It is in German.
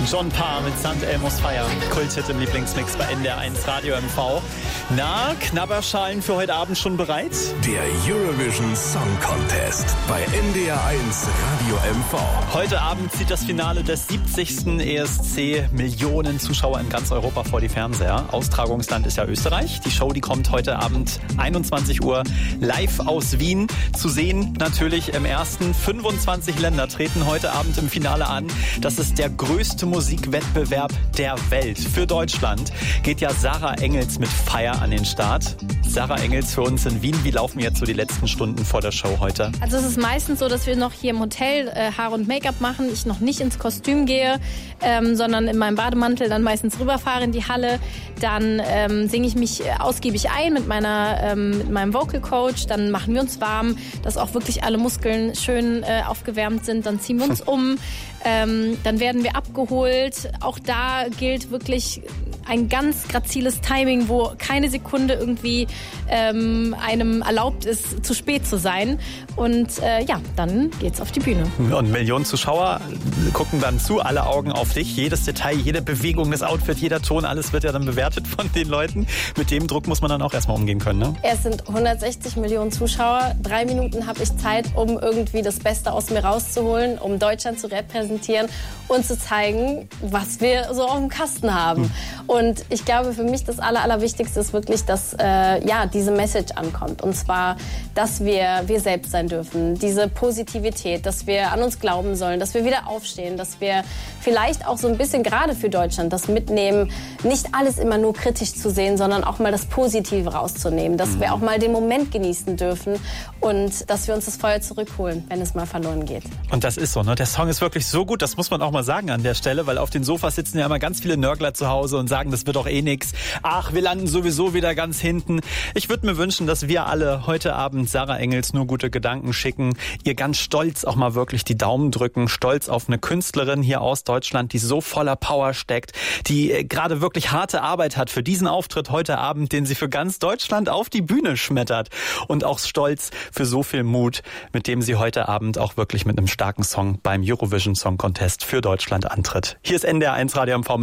John Parr mit St. Elmo's Fire. Kulthit im Lieblingsmix bei NDR 1 Radio MV. Na, Knabberschalen für heute Abend schon bereit? Der Eurovision Song Contest bei NDR 1 Radio MV. Heute Abend zieht das Finale des 70. ESC. Millionen Zuschauer in ganz Europa vor die Fernseher. Austragungsland ist ja Österreich. Die Show, die kommt heute Abend 21 Uhr live aus Wien. Zu sehen natürlich im ersten. 25 Länder treten heute Abend im Finale an. Das ist der größte Musikwettbewerb der Welt. Für Deutschland geht ja Sarah Engels mit Fire an den Start. Sarah Engels für uns in Wien. Wie laufen jetzt so die letzten Stunden vor der Show heute? Also es ist meistens so, dass wir noch hier im Hotel Haare und Make-up machen. Ich noch nicht ins Kostüm gehe, sondern in meinem Bademantel dann meistens rüberfahre in die Halle. Dann singe ich mich ausgiebig ein mit meinem Vocal Coach. Dann machen wir uns warm, dass auch wirklich alle Muskeln schön aufgewärmt sind. Dann ziehen wir uns um. Dann werden wir abgeholt. Auch da gilt wirklich ein ganz graziles Timing, wo keine Sekunde irgendwie einem erlaubt ist, zu spät zu sein. Und dann geht's auf die Bühne. Und Millionen Zuschauer gucken dann zu, alle Augen auf dich. Jedes Detail, jede Bewegung, das Outfit, jeder Ton, alles wird ja dann bewertet von den Leuten. Mit dem Druck muss man dann auch erstmal umgehen können, ne? Es sind 160 Millionen Zuschauer. 3 Minuten habe ich Zeit, um irgendwie das Beste aus mir rauszuholen, um Deutschland zu repräsentieren und zu zeigen, was wir so auf dem Kasten haben. Und ich glaube, für mich das Allerwichtigste ist wirklich, dass diese Message ankommt. Und zwar, dass wir selbst sein dürfen. Diese Positivität, dass wir an uns glauben sollen, dass wir wieder aufstehen, dass wir vielleicht auch so ein bisschen gerade für Deutschland das mitnehmen, nicht alles immer nur kritisch zu sehen, sondern auch mal das Positive rauszunehmen. Dass wir auch mal den Moment genießen dürfen und dass wir uns das Feuer zurückholen, wenn es mal verloren geht. Und das ist so, ne? Der Song ist wirklich so gut, das muss man auch mal sagen an der Stelle, weil auf den Sofas sitzen ja immer ganz viele Nörgler zu Hause und sagen, das wird doch eh nix. Ach, wir landen sowieso wieder ganz hinten. Ich würde mir wünschen, dass wir alle heute Abend Sarah Engels nur gute Gedanken schicken, ihr ganz stolz auch mal wirklich die Daumen drücken, stolz auf eine Künstlerin hier aus Deutschland, die so voller Power steckt, die gerade wirklich harte Arbeit hat für diesen Auftritt heute Abend, den sie für ganz Deutschland auf die Bühne schmettert, und auch stolz für so viel Mut, mit dem sie heute Abend auch wirklich mit einem starken Song beim Eurovision Song Contest für Deutschland antritt. Hier ist NDR 1 Radio MV mit